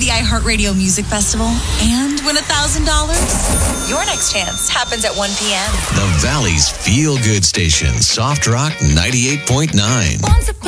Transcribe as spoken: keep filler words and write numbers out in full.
the iHeartRadio Music Festival and win one thousand dollars? Your next chance happens at one p.m. The Valley's feel-good station, Soft Rock ninety-eight point nine. Once upon